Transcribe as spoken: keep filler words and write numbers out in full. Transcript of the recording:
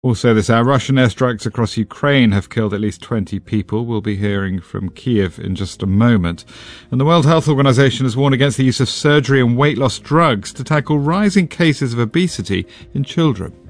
Also this hour, Russian airstrikes across Ukraine have killed at least twenty people. We'll be hearing from Kiev in just a moment. And the World Health Organization has warned against the use of surgery and weight loss drugs to tackle rising cases of obesity in children.